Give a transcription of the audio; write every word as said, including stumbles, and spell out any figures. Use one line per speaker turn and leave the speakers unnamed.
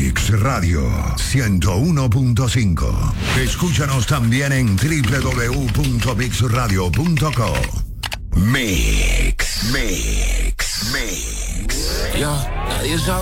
Mix Radio ciento uno punto cinco. Escúchanos también en doble u doble u doble u punto mix radio punto com. Mix, Mix, Mix.
Ya, nadie sabe.